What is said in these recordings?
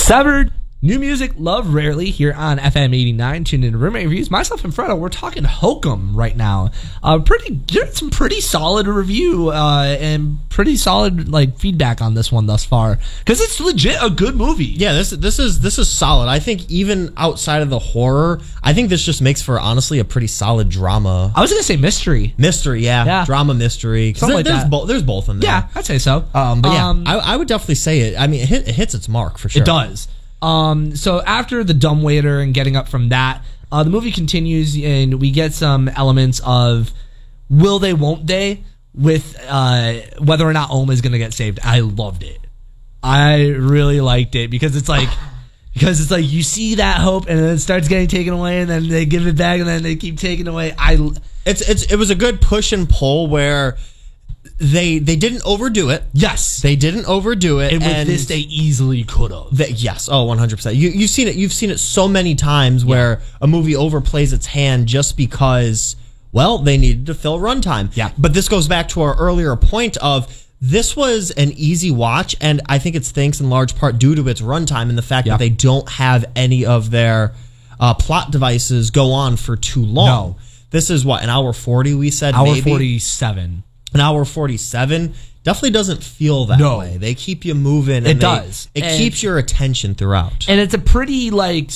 Severed, new music, love rarely, here on FM 89. Tuned into Roommate Reviews. Myself and Fredo, we're talking Hokum right now. Some pretty solid review and pretty solid feedback on this one thus far, because it's legit a good movie. Yeah, this is solid. I think even outside of the horror, I think this just makes for honestly a pretty solid drama. I was gonna say mystery, yeah. Drama mystery. Something there's both in there. Yeah, I'd say so. But yeah, I would definitely say it. I mean, it hits its mark for sure. It does. So after the dumbwaiter and getting up from that, the movie continues and we get some elements of will they, won't they, with whether or not Ohm is going to get saved. I loved it. I really liked it because it's like you see that hope and then it starts getting taken away and then they give it back and then they keep taking away. It was a good push and pull where they didn't overdo it. Yes, they didn't overdo it, and with this they easily could have. Yes, 100%. You've seen it. You've seen it so many times where a movie overplays its hand just because, well, they needed to fill runtime. Yeah, but this goes back to our earlier point of this was an easy watch, and I think it's thanks in large part due to its runtime and the fact that they don't have any of their plot devices go on for too long. No. This is what, an hour 40? We said hour maybe? 47. An hour 47 definitely doesn't feel that way. They keep you moving. And it does. It keeps your attention throughout. And it's a pretty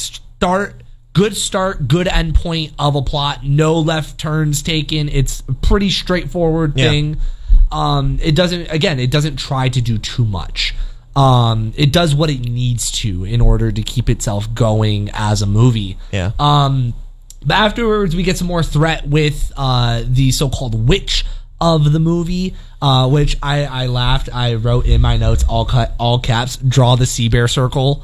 good start, good end point of a plot. No left turns taken. It's a pretty straightforward thing. It doesn't try to do too much. It does what it needs to in order to keep itself going as a movie. Yeah. But afterwards, we get some more threat with the so-called witch of the movie, which I laughed. I wrote in my notes, all caps, draw the sea bear circle,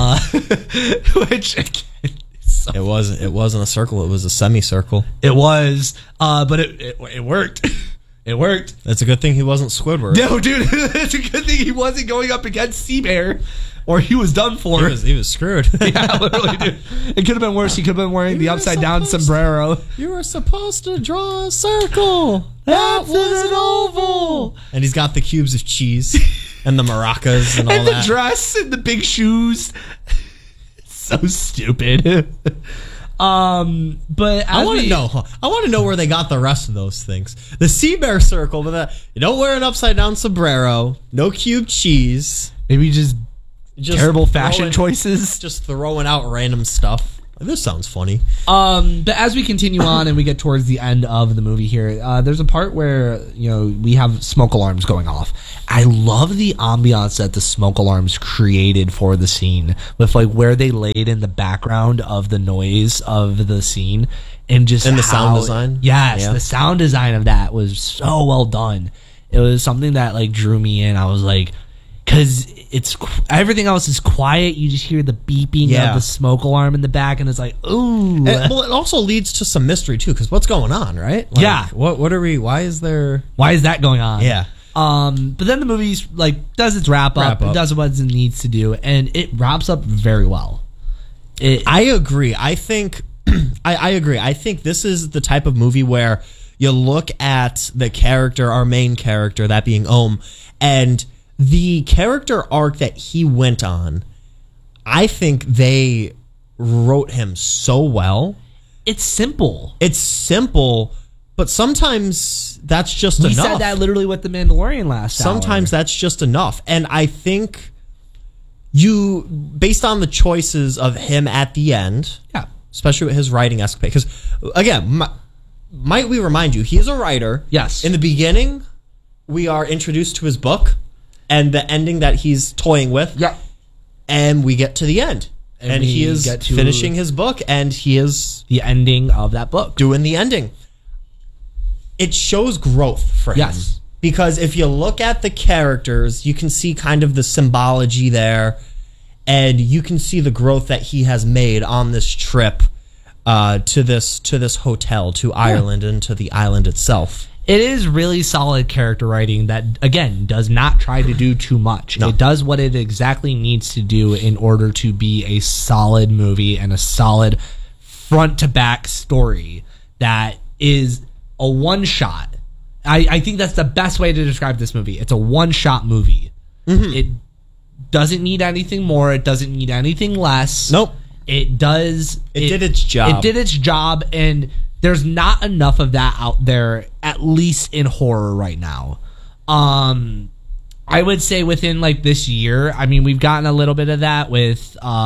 which again, it wasn't a circle, it was a semicircle. It was, but it worked. It worked. It's a good thing he wasn't Squidward. No, dude, it's a good thing he wasn't going up against Sea Bear, or he was done for. He was screwed. Yeah, literally, dude. It could have been worse. He could have been wearing the upside down sombrero. You were supposed to draw a circle. That was an oval. And he's got the cubes of cheese and the maracas and all that. And the dress and the big shoes. So stupid. But I want to know where they got the rest of those things. The sea bear circle, but you don't wear an upside down sombrero, no cube cheese. Maybe just terrible fashion choices. Just throwing out random stuff. This sounds funny. But as we continue on and we get towards the end of the movie here, there's a part where we have smoke alarms going off. I love the ambiance that the smoke alarms created for the scene, with where they laid in the background of the noise of the scene and the sound design. Yes, the sound design of that was so well done. It was something that drew me in. I was like, because everything else is quiet. You just hear the beeping of the smoke alarm in the back, and it's like, ooh. It also leads to some mystery too, because what's going on, right? What are we? Why is that going on? Yeah. But then the movie's does its wrap up. It does what it needs to do, and it wraps up very well. I agree. I think I agree. I think this is the type of movie where you look at the character, our main character, that being Ohm, and the character arc that he went on. I think they wrote him so well. It's simple. But sometimes that's just enough. We said that literally with The Mandalorian last Sometimes that's just enough. And I think based on the choices of him at the end, especially with his writing aspect, because, again, might we remind you, he is a writer. Yes. In the beginning, we are introduced to his book and the ending that he's toying with. Yeah. And we get to the end. And he is finishing his book, and he is the ending of that book. Doing the ending. It shows growth for him. Yes. Because if you look at the characters, you can see kind of the symbology there, and you can see the growth that he has made on this trip to this hotel, to Ireland, and to the island itself. It is really solid character writing that, again, does not try to do too much. No. It does what it exactly needs to do in order to be a solid movie and a solid front-to-back story that is a one-shot. I think that's the best way to describe this movie. It's a one-shot movie. Mm-hmm. It doesn't need anything more. It doesn't need anything less. Nope. It does. It did its job. It did its job, and there's not enough of that out there, at least in horror right now. I would say within like this year, I mean, we've gotten a little bit of that with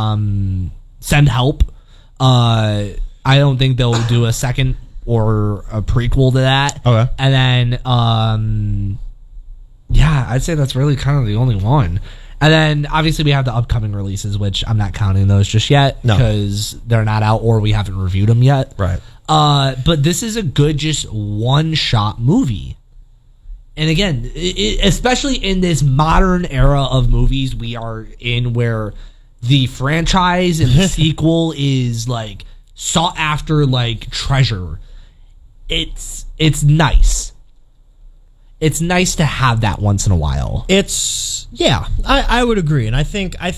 Send Help. I don't think they'll do a second or a prequel to that. Okay. And then, yeah, I'd say that's really kind of the only one. And then obviously we have the upcoming releases, which I'm not counting those just yet because they're not out or we haven't reviewed them yet. Right. But this is a good, just one-shot movie. And again, especially in this modern era of movies we are in, where the franchise and the sequel is like sought after like treasure. It's nice. It's nice to have that once in a while. I would agree, and I think. I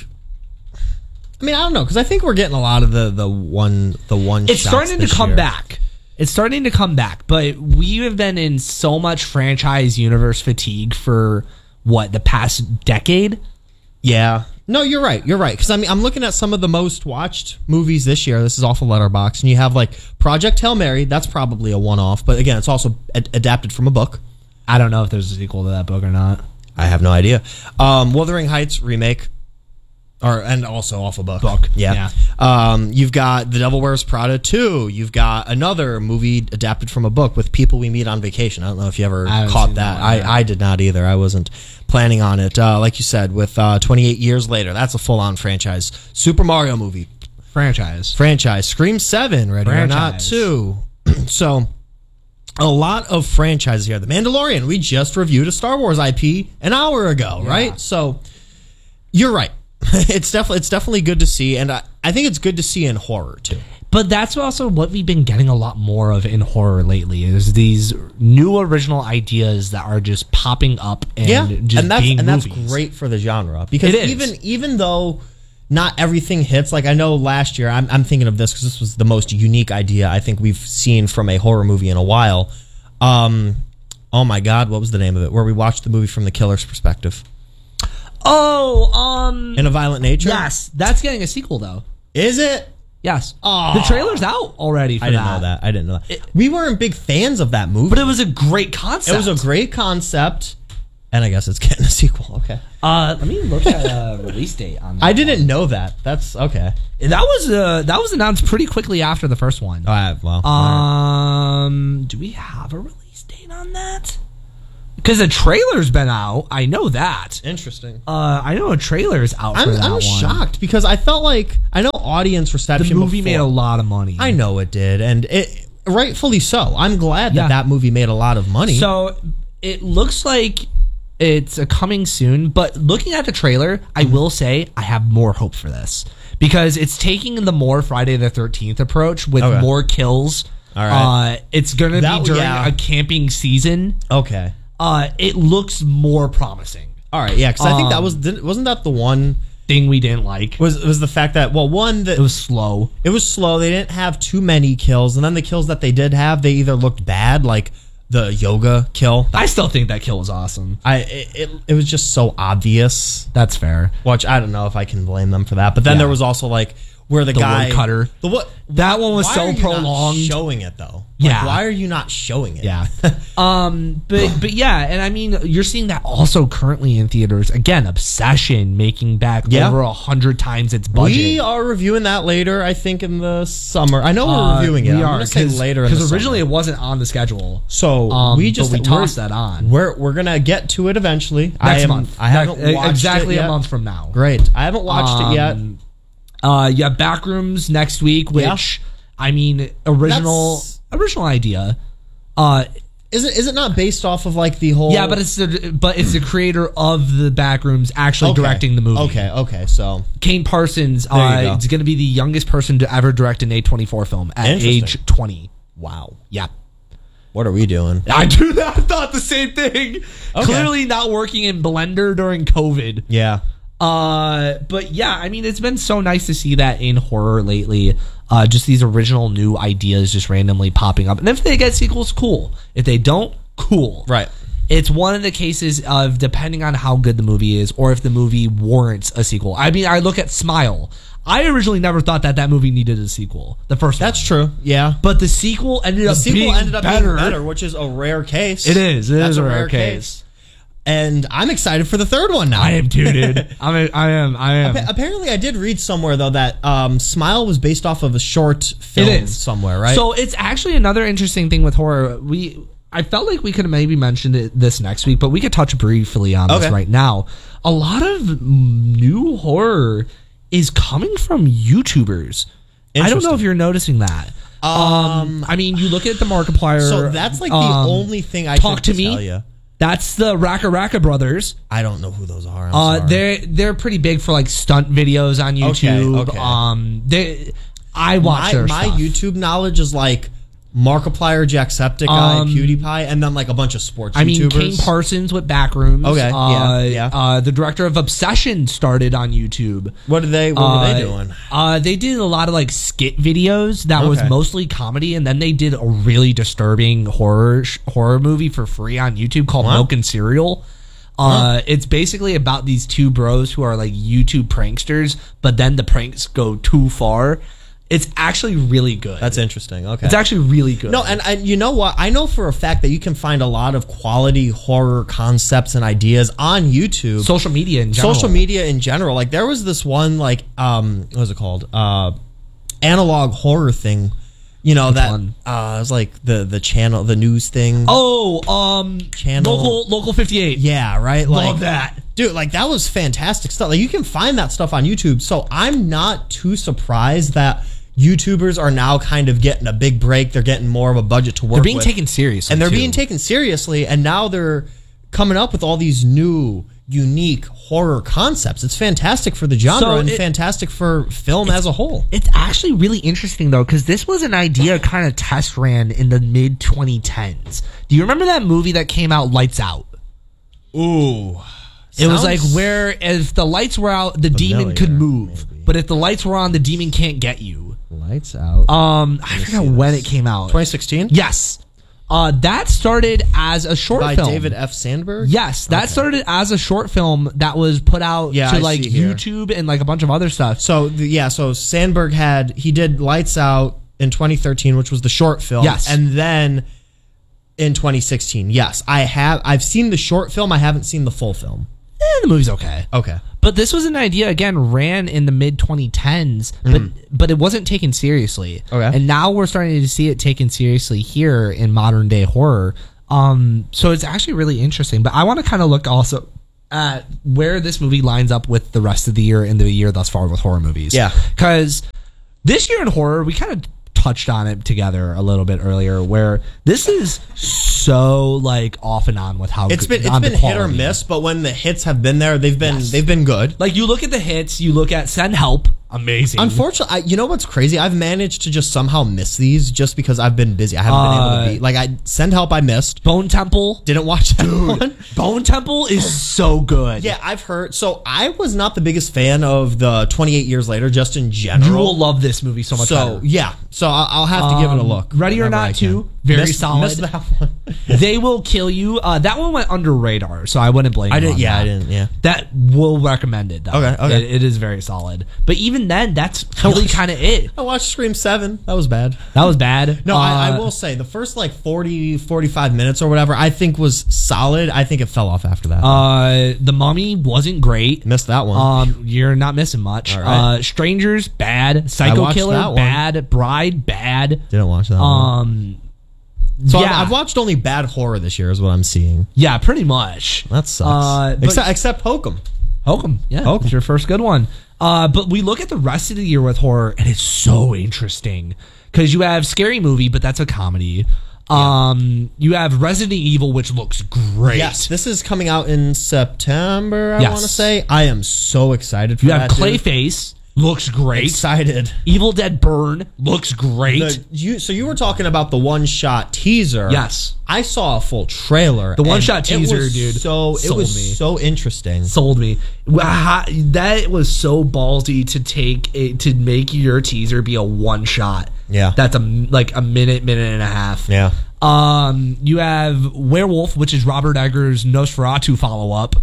mean, I don't know, because I think we're getting a lot of the one. It's starting to come back. It's starting to come back, but we have been in so much franchise universe fatigue for the past decade. Yeah. No, you're right. You're right. Because I mean, I'm looking at some of the most watched movies this year. This is off of Letterboxd, and you have like Project Hail Mary. That's probably a one-off, but again, it's also adapted from a book. I don't know if there's a sequel to that book or not. I have no idea. Wuthering Heights remake, and also off a book. Yeah. You've got The Devil Wears Prada 2. You've got another movie adapted from a book with People We Meet on Vacation. I don't know if you ever caught that. I did not either. I wasn't planning on it. Like you said, with 28 Years Later, that's a full-on franchise. Super Mario movie. Franchise. Scream 7, Ready or Not 2. So, a lot of franchises here. The Mandalorian, we just reviewed a Star Wars IP an hour ago, right? So, you're right. It's definitely good to see, and I think it's good to see in horror too. But that's also what we've been getting a lot more of in horror lately, is these new original ideas that are just popping up and that's great for the genre, because even though not everything hits, like I know last year, I'm thinking of this because this was the most unique idea I think we've seen from a horror movie in a while. Oh my God, what was the name of it? Where we watched the movie from the killer's perspective. In a Violent Nature? Yes. That's getting a sequel, though. Is it? Yes. Oh. The trailer's out already for that. I didn't know that. We weren't big fans of that movie. But it was a great concept. It was a great concept, and I guess it's getting a sequel. Okay. Let me look at a release date on that. I didn't know that. That's okay. That was announced pretty quickly after the first one. Do we have a release date on that? Because the trailer's been out. I know that. Interesting. I know a trailer's out for that one. I'm shocked because I felt like, I know audience reception. The movie made a lot of money. I know it did, and it rightfully so. I'm glad that movie made a lot of money. So it looks like it's coming soon, but looking at the trailer, I will say I have more hope for this because it's taking the more Friday the 13th approach with more kills. All right. It's going to be during a camping season. Okay. It looks more promising. All right, yeah, because I think that wasn't that the one thing we didn't like was the fact that it was slow. It was slow. They didn't have too many kills, and then the kills that they did have, they either looked bad, like the yoga kill. I still think that kill was awesome. It was just so obvious. That's fair. Which I don't know if I can blame them for that. But then there was also like where the guy cutter. That one was so prolonged. Not showing it though. Yeah. Why are you not showing it? Yeah. But yeah, and I mean, you're seeing that also currently in theaters. Again, Obsession making back over 100 times its budget. We are reviewing that later, I think, in the summer. I know we're reviewing it. We are later because originally it wasn't on the schedule. So we tossed that on. We're gonna get to it eventually. Next month. I haven't watched exactly it yet. a month from now. Great. I haven't watched it yet. Backrooms next week, which I mean, original idea. Is it not based off of like the whole? Yeah, but it's the creator of the Backrooms actually directing the movie. Okay. So Kane Parsons is going to be the youngest person to ever direct an A24 film at age 20. Wow. Yeah. What are we doing? I thought the same thing. Okay. Clearly not working in Blender during COVID. Yeah. But yeah, I mean, it's been so nice to see that in horror lately. Just these original new ideas just randomly popping up. And if they get sequels, cool. If they don't, cool. Right. It's one of the cases of depending on how good the movie is or if the movie warrants a sequel. I mean, I look at Smile. I originally never thought that movie needed a sequel. The first one. That's true. Yeah. But the sequel ended up being better, which is a rare case. It is. It is a rare case. And I'm excited for the third one now. I am too, dude. I am. Apparently, I did read somewhere, though, that Smile was based off of a short film somewhere, right? So it's actually another interesting thing with horror. I felt like we could have maybe mentioned it this next week, but we could touch briefly on this right now. A lot of new horror is coming from YouTubers. I don't know if you're noticing that. I mean, you look at the Markiplier. So that's like the only thing I can tell you. That's the Raka Raka brothers. I don't know who those are. I'm sorry. They're pretty big for like stunt videos on YouTube. Okay. I watch their my stuff. YouTube knowledge is like Markiplier, Jacksepticeye, PewDiePie, and then like a bunch of sports YouTubers. I mean, Kane Parsons with Backrooms. Okay, yeah. The director of Obsession started on YouTube. What were they doing? They did a lot of like skit videos that was mostly comedy, and then they did a really disturbing horror movie for free on YouTube called Milk and Cereal. It's basically about these two bros who are like YouTube pranksters, but then the pranks go too far. It's actually really good. That's interesting. Okay. It's actually really good. No, and you know what? I know for a fact that you can find a lot of quality horror concepts and ideas on YouTube. Social media in general. Like there was this one like what was it called? Analog horror thing. You know, it was like the channel, the news thing. Channel Local 58. Yeah, right. Like, love that. Dude, like that was fantastic stuff. Like you can find that stuff on YouTube. So I'm not too surprised that YouTubers are now kind of getting a big break. They're getting more of a budget to work with. They're being taken seriously. And they're being taken seriously. And now they're coming up with all these new, unique horror concepts. It's fantastic for the genre and fantastic for film as a whole. It's actually really interesting, though, because this was an idea kind of test ran in the mid-2010s. Do you remember that movie that came out, Lights Out? Ooh. It was like where if the lights were out, the demon could move. Maybe. But if the lights were on, the demon can't get you. Lights Out. I forgot when it came out. 2016? Yes. That started as a short film. By David F. Sandberg? Yes. That started as a short film that was put out to like YouTube and like a bunch of other stuff. So, so Sandberg he did Lights Out in 2013, which was the short film. Yes. And then in 2016, yes. I've seen the short film. I haven't seen the full film. The movie's okay. Okay. But this was an idea, again, ran in the mid-2010s, but it wasn't taken seriously. Okay. And now we're starting to see it taken seriously here in modern-day horror. So it's actually really interesting. But I want to kind of look also at where this movie lines up with the rest of the year and the year thus far with horror movies. Yeah. Because this year in horror, we kind of touched on it together a little bit earlier, where this is so like off and on with how it's been hit or miss, but when the hits have been there, they've been good. Like you look at the hits, you look at Send Help, amazing. Unfortunately, you know what's crazy? I've managed to just somehow miss these just because I've been busy. I haven't been able to be like Send Help. I missed Bone Temple. Didn't watch that one. Bone Temple is so good. Yeah, I've heard. So I was not the biggest fan of the 28 Years Later, just in general. You will love this movie so much better. Yeah, so I'll have to give it a look. Ready or Not 2, very solid. Missed that one. They Will Kill You. That one went under radar, so I wouldn't blame you. I didn't. Yeah, that will recommend it. Though. Okay. It is very solid. But even then, that's really kind of it. I watched Scream 7. That was bad. No, I will say the first like 40, 45 minutes or whatever I think was solid. I think it fell off after that. The Mummy wasn't great. Missed that one. You're not missing much. All right. Strangers, bad. Psycho Killer, bad. Bride, bad. Didn't watch that one. So yeah. I've watched only bad horror this year is what I'm seeing. Yeah, pretty much. That sucks. Except Hokum. Hokum, yeah. Hokum. It's your first good one. But we look at the rest of the year with horror, and it's so interesting. Because you have Scary Movie, but that's a comedy. You have Resident Evil, which looks great. Yes, this is coming out in September, I want to say. I am so excited for that. You have Clayface. Looks great. Excited. Evil Dead Burn looks great. So you were talking about the one-shot teaser. Yes. I saw a full trailer. The one-shot teaser, dude. It was so interesting. Sold me. That was so ballsy to make your teaser be a one-shot. Yeah. That's like a minute and a half. Yeah. You have Werewolf, which is Robert Eggers' Nosferatu follow-up.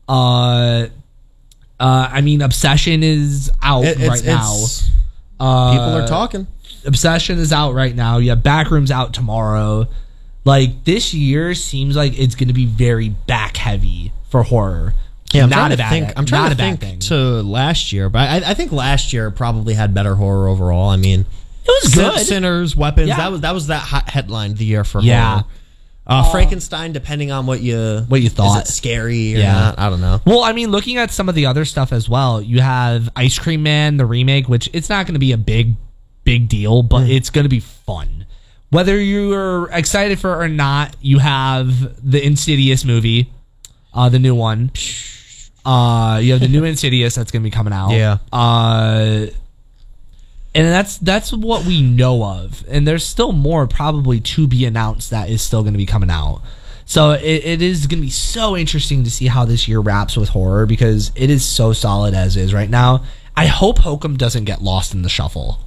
I mean, Obsession is out right now. People are talking. Obsession is out right now. You have Backrooms out tomorrow. Like, this year seems like it's going to be very back-heavy for horror. Yeah, I'm not trying to think to last year, but I think last year probably had better horror overall. I mean, it was good. Sinners, Weapons. Yeah. That was that hot headline the year for Yeah. horror. Frankenstein, depending on what you thought. Is it scary or not? I don't know. Well, I mean, looking at some of the other stuff as well, you have Ice Cream Man, the remake, which it's not going to be a big deal, but it's going to be fun. Whether you're excited for it or not, you have the Insidious movie, the new one. You have the new Insidious that's going to be coming out. Yeah. And that's what we know of. And there's still more probably to be announced that is still going to be coming out. So it is going to be so interesting to see how this year wraps with horror, because it is so solid as is right now. I hope Hokum doesn't get lost in the shuffle.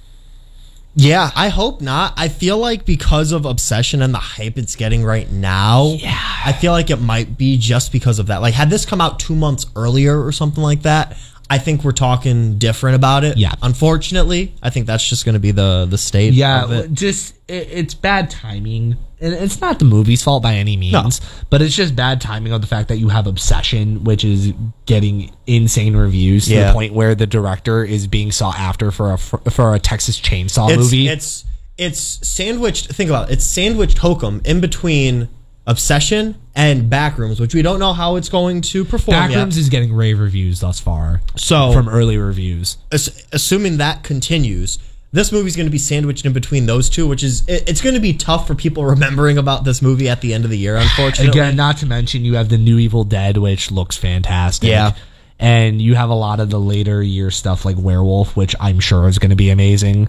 Yeah, I hope not. I feel like because of Obsession and the hype it's getting right now, I feel like it might be just because of that. Like, had this come out 2 months earlier or something like that, I think we're talking different about it. Yeah. Unfortunately, I think that's just going to be the state of it. It's bad timing. And it's not the movie's fault by any means, but it's just bad timing of the fact that you have Obsession, which is getting insane reviews to the point where the director is being sought after for a Texas Chainsaw movie. It's sandwiched. Think about it. It's sandwiched Hokum in between Obsession and Backrooms, which we don't know how it's going to perform yet. Backrooms is getting rave reviews thus far. So from early reviews, assuming that continues, this movie's going to be sandwiched in between those two, which is it's going to be tough for people remembering about this movie at the end of the year. Unfortunately, again, not to mention you have the new Evil Dead, which looks fantastic. Yeah. And you have a lot of the later year stuff like Werewolf, which I'm sure is going to be amazing.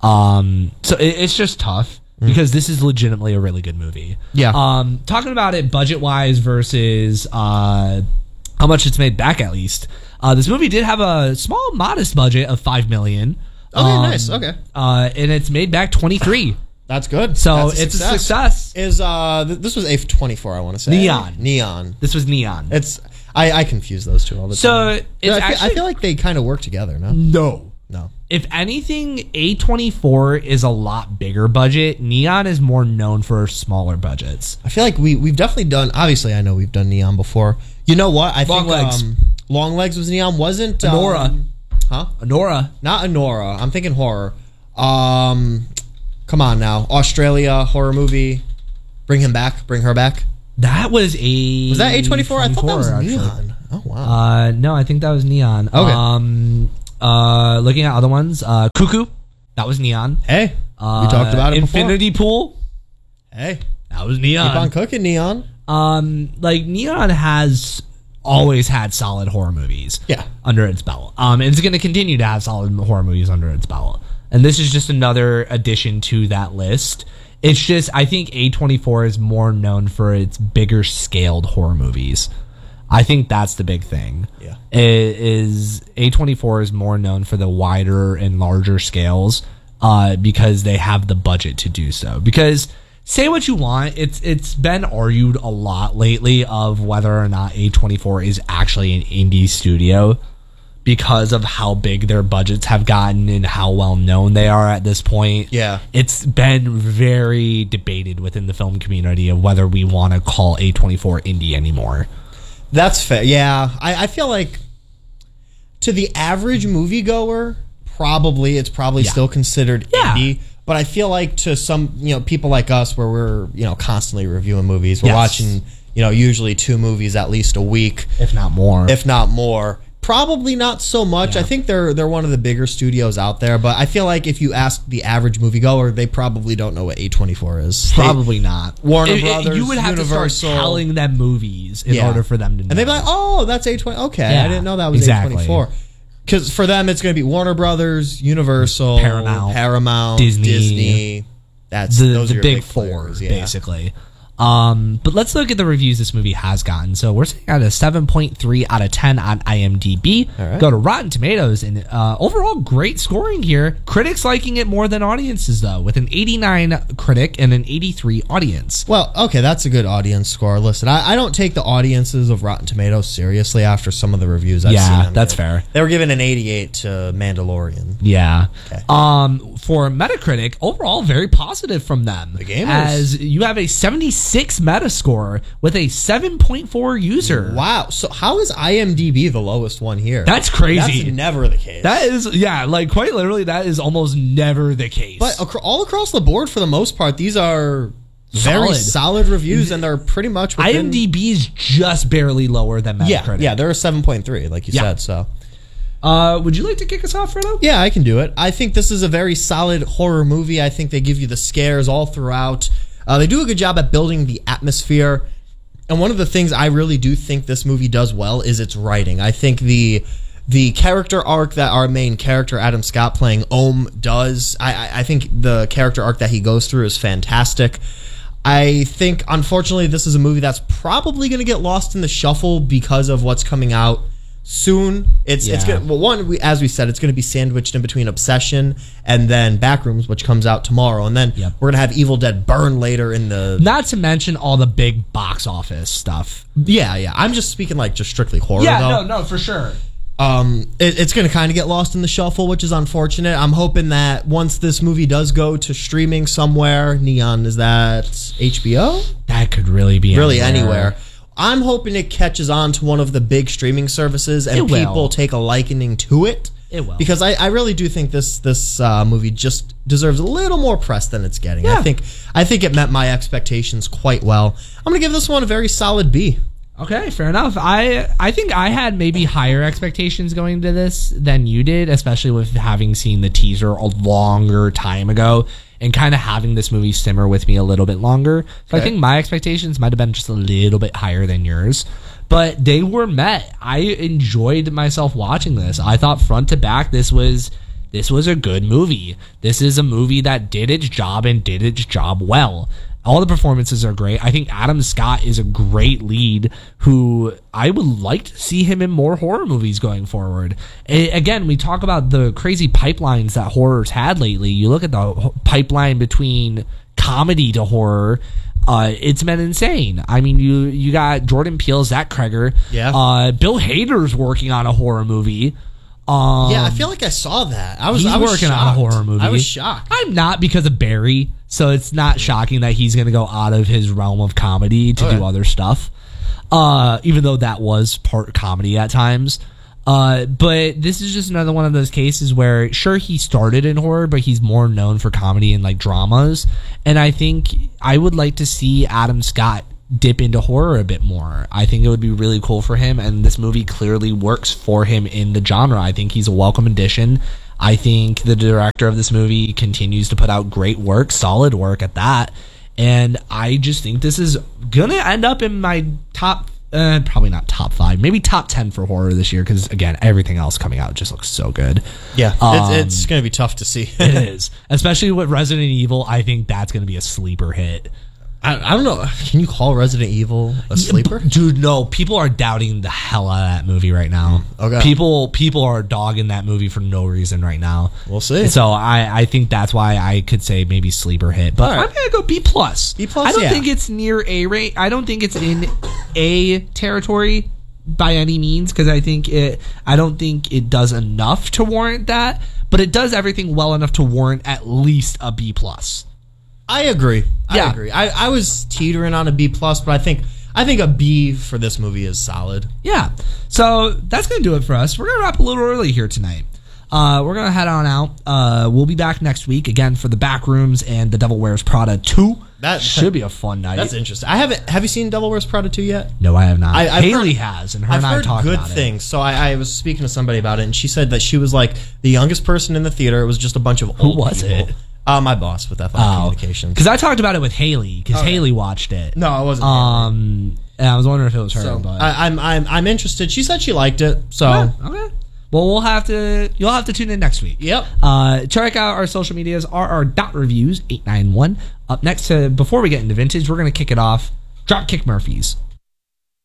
So it's just tough. Because this is legitimately a really good movie. Yeah. Talking about it budget-wise versus how much it's made back, at least. This movie did have a small, modest budget of $5 million. Okay, nice. Okay. And it's made back 23. That's good. So That's it's a success. Is this was A24? I want to say Neon. This was Neon. It's I confuse those two all the time. So I feel like they kind of work together. No. If If anything, A24 is a lot bigger budget. Neon is more known for smaller budgets. I feel like we've definitely done. Obviously, I know we've done Neon before. You know what? I Long think Legs. Long Legs was Neon. Wasn't Anora? Anora. Not Anora. I'm thinking horror. Come on now, Australia horror movie. Bring him back. Bring her back. That was that A24? I thought that was actually. Neon. Oh wow. No, I think that was Neon. Okay. Looking at other ones, Cuckoo, that was Neon. Hey, we talked about it before. Infinity Pool, hey, that was Neon. Keep on cooking, Neon. Like Neon has always had solid horror movies. Under its belt. And it's going to continue to have solid horror movies under its belt. And this is just another addition to that list. It's just, I think A24 is more known for its bigger scaled horror movies. I think that's the big thing. Yeah. Is A24 is more known for the wider and larger scales because they have the budget to do so. Because say what you want, it's been argued a lot lately of whether or not A24 is actually an indie studio because of how big their budgets have gotten and how well known they are at this point. Yeah. It's been very debated within the film community of whether we want to call A24 indie anymore. That's fair. Yeah, I feel like to the average moviegoer, it's probably still considered indie. But I feel like to some people like us, where we're constantly reviewing movies, we're watching usually 2 movies at least a week, if not more. Probably not so much. I think they're one of the bigger studios out there, but I feel like if you ask the average moviegoer, they probably don't know what A24 is. Probably not. Warner Brothers, you would have Universal, to start telling them movies in order for them to know. And they'd be like, "Oh, that's A20. Okay, I didn't know that was A24." Because for them, it's going to be Warner Brothers, Universal, Paramount, Disney. That's the big big four, players, basically. But let's look at the reviews this movie has gotten. So we're sitting at a 7.3 out of 10 on IMDb. All right. Go to Rotten Tomatoes, and overall great scoring here. Critics liking it more than audiences, though, with an 89 critic and an 83 audience. Well, okay, that's a good audience score. Listen, I don't take the audiences of Rotten Tomatoes seriously after some of the reviews I've seen. Yeah, them that's give. fair. They were given an 88 to Mandalorian. Yeah. Okay. For Metacritic, overall very positive from them. The gamers. As you have a 76 Metascore with a 7.4 user. Wow. So how is IMDb the lowest one here? That's crazy. That's never the case. That is, yeah, like quite literally, that is almost never the case. But all across the board, for the most part, these are very solid reviews, and they're pretty much within... IMDb is just barely lower than Metacritic. Yeah, they're a 7.3, like you said, so... Would you like to kick us off, Fredo? Yeah, I can do it. I think this is a very solid horror movie. I think they give you the scares all throughout. They do a good job at building the atmosphere. And one of the things I really do think this movie does well is its writing. I think the character arc that our main character, Adam Scott, playing Ohm, does, I think the character arc that he goes through is fantastic. I think, unfortunately, this is a movie that's probably going to get lost in the shuffle because of what's coming out soon. It's gonna, well, one, as we said, it's going to be sandwiched in between Obsession and then Backrooms, which comes out tomorrow, and then we're going to have Evil Dead Burn later in the... Not to mention all the big box office stuff. Yeah. I'm just speaking like just strictly horror, though. No, for sure. It's going to kind of get lost in the shuffle, which is unfortunate. I'm hoping that once this movie does go to streaming somewhere, Neon, is that HBO? That could really be anywhere. I'm hoping it catches on to one of the big streaming services and people take a likening to it. It will. Because I really do think this movie just deserves a little more press than it's getting. Yeah. I think it met my expectations quite well. I'm going to give this one a very solid B. Okay, fair enough. I think I had maybe higher expectations going to this than you did, especially with having seen the teaser a longer time ago and kind of having this movie simmer with me a little bit longer. So I think my expectations might have been just a little bit higher than yours, but they were met. I enjoyed myself watching this. I thought front to back, this was a good movie. This is a movie that did its job and did its job well. All the performances are great. I think Adam Scott is a great lead who I would like to see him in more horror movies going forward. Again, we talk about the crazy pipelines that horror's had lately. You look at the pipeline between comedy to horror. It's been insane. I mean, you got Jordan Peele, Zach Kreger. Yeah. Bill Hader's working on a horror movie. I feel like I saw that. I was working on a horror movie. I was shocked. I'm not, because of Barry, so it's not shocking that he's going to go out of his realm of comedy to do other stuff. Even though that was part comedy at times. But this is just another one of those cases where, sure, he started in horror, but he's more known for comedy and like dramas. And I think I would like to see Adam Scott dip into horror a bit more. I think it would be really cool for him, and this movie clearly works for him in the genre. I think he's a welcome addition. I think the director of this movie continues to put out great work, solid work at that, and I just think this is gonna end up in my top, probably not top 5, maybe top 10 for horror this year, because again, everything else coming out just looks so good. Yeah, it's gonna be tough to see. It is, especially with Resident Evil. I think that's gonna be a sleeper hit. I don't know. Can you call Resident Evil a sleeper? Dude, no. People are doubting the hell out of that movie right now. Okay. People are dogging that movie for no reason right now. We'll see. So I think that's why I could say maybe sleeper hit. But I'm going to go B+. B+, I don't think it's near A rate. I don't think it's in A territory by any means, because I don't think it does enough to warrant that. But it does everything well enough to warrant at least a B+. I agree. I was teetering on a B+, but I think a B for this movie is solid. Yeah. So that's going to do it for us. We're going to wrap a little early here tonight. We're going to head on out. We'll be back next week again for the Backrooms and The Devil Wears Prada 2. That should be a fun night. That's interesting. Have you seen Devil Wears Prada 2 yet? No, I have not. Haley has, and her and I talked about it. I've heard good things. So I was speaking to somebody about it, and she said that she was like the youngest person in the theater. It was just a bunch of old people. Who was it? My boss with Athletic Communications. Because I talked about it with Haley, because Haley watched it. No, I wasn't. And I was wondering if it was her. So but I'm interested. She said she liked it. So okay. Well, you'll have to tune in next week. Yep. Check out our social medias, rr.reviews891. Up next, before we get into vintage, we're going to kick it off. Dropkick Murphys.